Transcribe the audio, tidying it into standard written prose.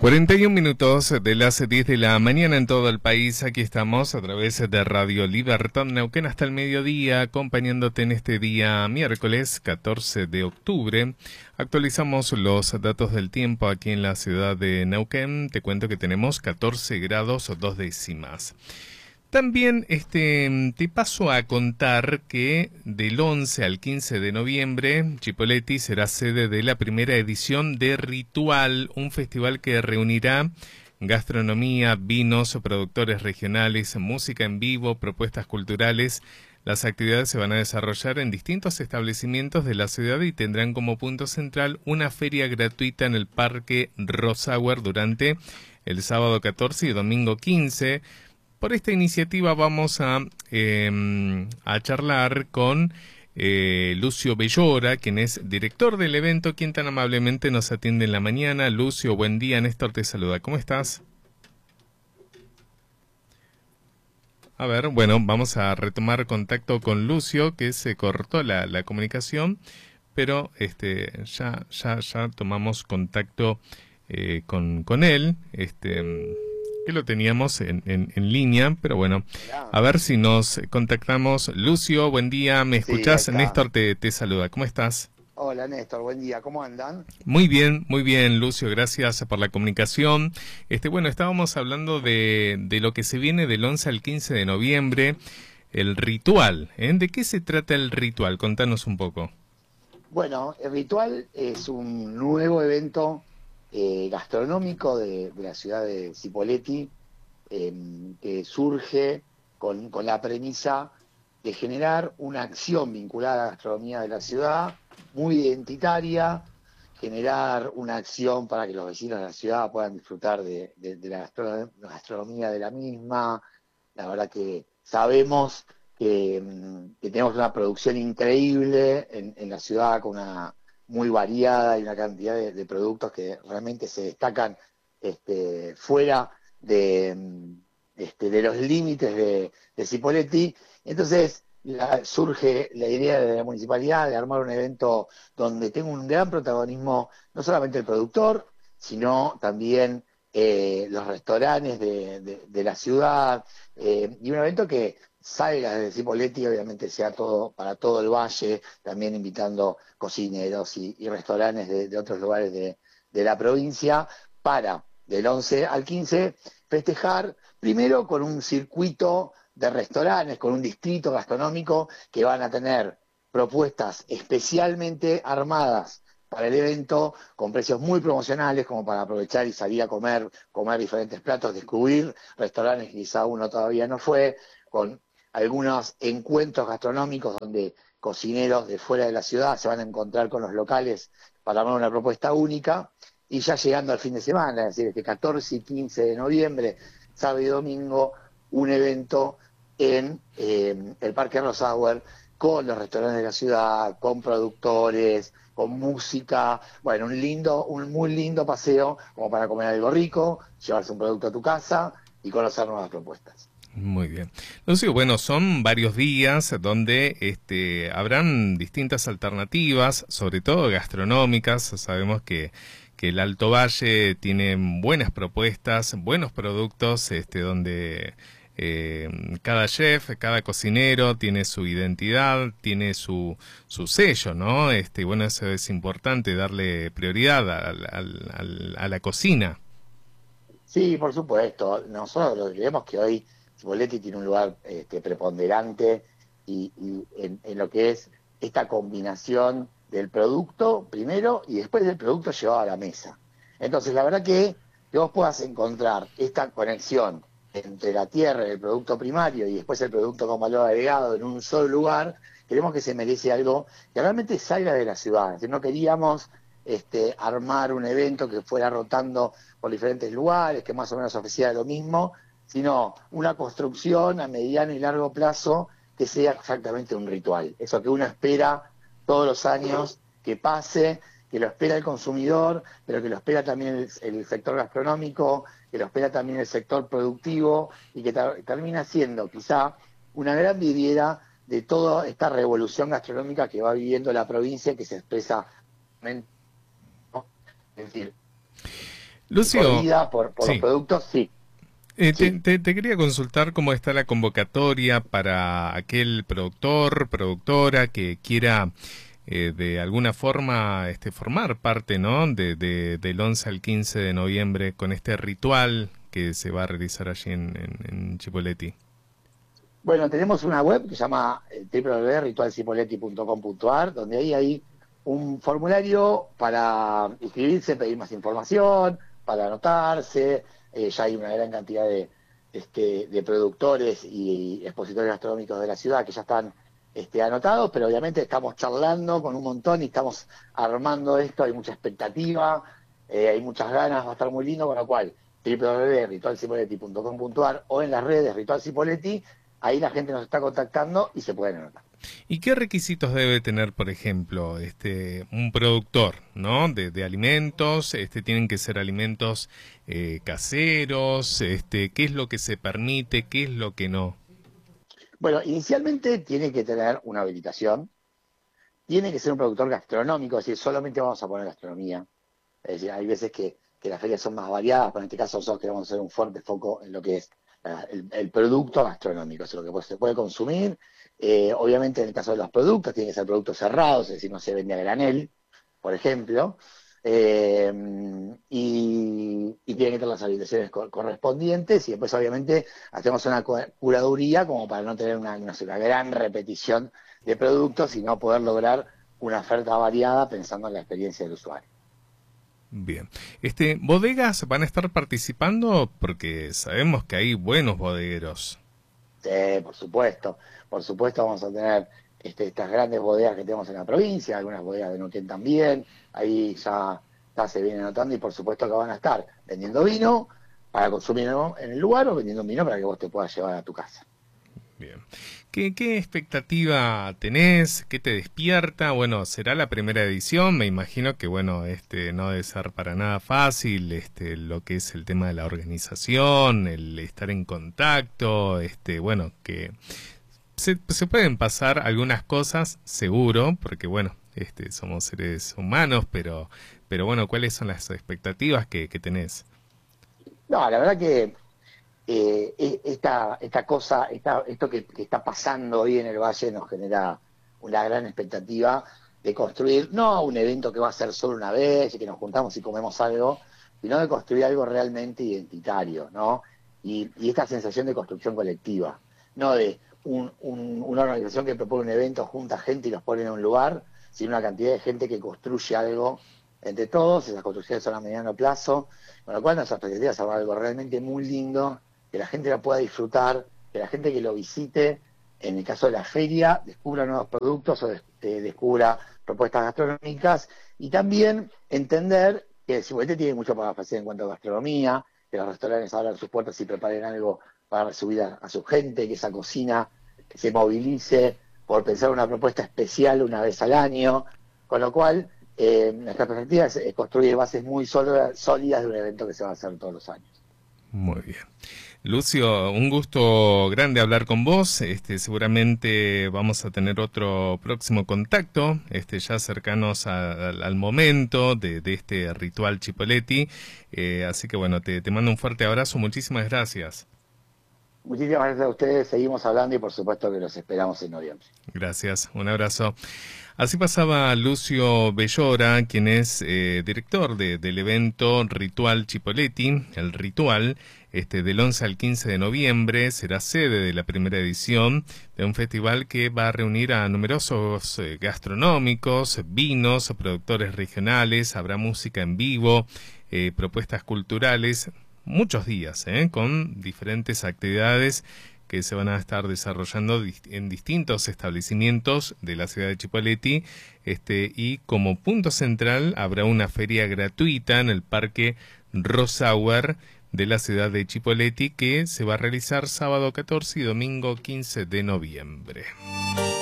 41 minutos de las 10 de la mañana en todo el país. Aquí estamos a través de Radio Libertad Neuquén hasta el mediodía, acompañándote en este día miércoles 14 de octubre. Actualizamos los datos del tiempo aquí en la ciudad de Neuquén. Te cuento que tenemos 14 grados 2 décimas. También te paso a contar que del 11 al 15 de noviembre, Chipoleti será sede de la primera edición de Ritual, un festival que reunirá gastronomía, vinos, productores regionales, música en vivo, propuestas culturales. Las actividades se van a desarrollar en distintos establecimientos de la ciudad y tendrán como punto central una feria gratuita en el Parque Rosauer durante el sábado 14 y domingo 15. Por esta iniciativa vamos a charlar con Lucio Bellora, quien es director del evento, quien tan amablemente nos atiende en la mañana. Lucio, buen día. Néstor te saluda. ¿Cómo estás? A ver, bueno, vamos a retomar contacto con Lucio, que se cortó la comunicación, pero ya tomamos contacto con él. Que lo teníamos en línea, pero bueno, a ver si nos contactamos. Lucio, buen día, ¿me escuchás? Néstor te saluda, ¿cómo estás? Hola Néstor, buen día, ¿cómo andan? Muy bien, Lucio, gracias por la comunicación. Bueno, estábamos hablando de lo que se viene del 11 al 15 de noviembre, el ritual, ¿eh? ¿De qué se trata el ritual? Contanos un poco. Bueno, el Ritual es un nuevo evento gastronómico de la ciudad de Cipolletti, que surge con la premisa de generar una acción vinculada a la gastronomía de la ciudad, muy identitaria, generar una acción para que los vecinos de la ciudad puedan disfrutar de la gastronomía de la misma. La verdad que sabemos que tenemos una producción increíble en la ciudad, con una muy variada y una cantidad de productos que realmente se destacan fuera de los límites de Cipolletti. Entonces surge la idea de la municipalidad de armar un evento donde tenga un gran protagonismo no solamente el productor, sino también los restaurantes de la ciudad, y un evento que salga desde Cipolletti, obviamente sea todo para todo el valle, también invitando cocineros y restaurantes de otros lugares de la provincia, para del 11 al 15 festejar primero con un circuito de restaurantes, con un distrito gastronómico que van a tener propuestas especialmente armadas para el evento, con precios muy promocionales, como para aprovechar y salir a comer diferentes platos, descubrir restaurantes que quizá uno todavía no fue, con algunos encuentros gastronómicos donde cocineros de fuera de la ciudad se van a encontrar con los locales para armar una propuesta única. Y ya llegando al fin de semana, es decir, 14 y 15 de noviembre, sábado y domingo, un evento en el Parque Rosauer, con los restaurantes de la ciudad, con productores, con música. Bueno, un muy lindo paseo como para comer algo rico, llevarse un producto a tu casa y conocer nuevas propuestas. Muy bien. Entonces, bueno, son varios días donde habrán distintas alternativas, sobre todo gastronómicas. Sabemos que el Alto Valle tiene buenas propuestas, buenos productos, donde cada chef, cada cocinero tiene su identidad, tiene su sello, ¿no? Bueno, eso es importante, darle prioridad a la cocina. Sí, por supuesto. Nosotros creemos que hoy Spoletti tiene un lugar preponderante y en lo que es esta combinación del producto primero y después del producto llevado a la mesa. Entonces, la verdad que vos puedas encontrar esta conexión entre la tierra y el producto primario y después el producto con valor agregado en un solo lugar, creemos que se merece algo que realmente salga de la ciudad. Es decir, no queríamos armar un evento que fuera rotando por diferentes lugares, que más o menos ofreciera lo mismo, sino una construcción a mediano y largo plazo que sea exactamente un ritual. Eso que uno espera todos los años que pase, que lo espera el consumidor, pero que lo espera también el sector gastronómico, que lo espera también el sector productivo, y que termina siendo quizá una gran vidriera de toda esta revolución gastronómica que va viviendo la provincia, que se expresa, ¿no? Es decir, y por Lucio, vida, por los sí. productos, sí, Te, sí. te quería consultar cómo está la convocatoria para aquel productor, productora que quiera de alguna forma formar parte, ¿no? Del 11 al 15 de noviembre con este ritual que se va a realizar allí en Chipoleti. Bueno, tenemos una web que se llama www.ritualcipoletti.com.ar, donde ahí hay un formulario para inscribirse, pedir más información, para anotarse. Ya hay una gran cantidad de productores y expositores gastronómicos de la ciudad que ya están anotados, pero obviamente estamos charlando con un montón y estamos armando esto. Hay mucha expectativa, hay muchas ganas, va a estar muy lindo, con lo cual www.ritualcipoletti.com.ar o en las redes Ritual Cipoletti. Ahí la gente nos está contactando y se pueden anotar. ¿Y qué requisitos debe tener, por ejemplo, un productor, ¿no? De alimentos, tienen que ser alimentos caseros, qué es lo que se permite, qué es lo que no. Bueno, inicialmente tiene que tener una habilitación, tiene que ser un productor gastronómico, es decir, solamente vamos a poner gastronomía. Es decir, hay veces que las ferias son más variadas, pero en este caso nosotros queremos hacer un fuerte foco en lo que es el producto gastronómico, es lo que se puede consumir. Obviamente en el caso de los productos, tienen que ser productos cerrados, es decir, no se vende a granel, por ejemplo. eh, y tienen que tener las habilitaciones correspondientes y después obviamente hacemos una curaduría como para no tener una gran repetición de productos, sino poder lograr una oferta variada pensando en la experiencia del usuario. Bien. ¿Bodegas van a estar participando? Porque sabemos que hay buenos bodegueros. Sí, por supuesto vamos a tener estas grandes bodegas que tenemos en la provincia, algunas bodegas de Neuquén también, ahí ya se viene notando y por supuesto que van a estar vendiendo vino para consumir en el lugar o vendiendo vino para que vos te puedas llevar a tu casa. Bien. ¿Qué expectativa tenés? ¿Qué te despierta? Bueno, será la primera edición. Me imagino que, bueno, no debe ser para nada fácil, lo que es el tema de la organización, el estar en contacto, bueno, que se pueden pasar algunas cosas, seguro, porque, bueno, somos seres humanos, pero bueno, ¿cuáles son las expectativas que tenés? No, la verdad que esta cosa, esto que está pasando hoy en el Valle nos genera una gran expectativa de construir, no un evento que va a ser solo una vez y que nos juntamos y comemos algo, sino de construir algo realmente identitario, ¿no? Y esta sensación de construcción colectiva, no de una organización que propone un evento, junta gente y los pone en un lugar, sino una cantidad de gente que construye algo entre todos. Esas construcciones son a mediano plazo, con lo cual nuestra expectativa es algo realmente muy lindo, que la gente la pueda disfrutar, que la gente que lo visite, en el caso de la feria, descubra nuevos productos o descubra propuestas gastronómicas y también entender que el Cibonete tiene mucho para ofrecer en cuanto a gastronomía, que los restaurantes abran sus puertas y preparen algo para recibir a su gente, que esa cocina se movilice por pensar una propuesta especial una vez al año, con lo cual nuestra perspectiva es construir bases muy sólidas de un evento que se va a hacer todos los años. Muy bien. Lucio, un gusto grande hablar con vos. Seguramente vamos a tener otro próximo contacto, ya cercanos al momento de este ritual Chipoleti. Así que bueno, te mando un fuerte abrazo. Muchísimas gracias. Muchísimas gracias a ustedes, seguimos hablando y por supuesto que los esperamos en noviembre. Gracias, un abrazo. Así pasaba Lucio Bellora, quien es director del evento Ritual Chipoleti, el ritual, del 11 al 15 de noviembre, será sede de la primera edición de un festival que va a reunir a numerosos gastronómicos, vinos, productores regionales, habrá música en vivo, propuestas culturales, muchos días, con diferentes actividades que se van a estar desarrollando en distintos establecimientos de la ciudad de Chipoleti, y como punto central habrá una feria gratuita en el Parque Rosauer de la ciudad de Chipoleti que se va a realizar sábado 14 y domingo 15 de noviembre.